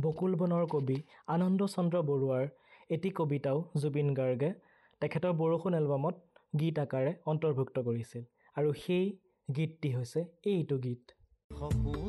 বকুল বনৰ কবি আনন্দ চন্দ্ৰ বৰুৱাৰ এটি কবিতাও জুবিন গাৰ্গে তেখেতৰ বৰষুণ এলবামত গীত আকাৰে অন্তৰ্ভুক্ত কৰিছিল আৰু সেই গীতটি হৈছে এইটো গীত।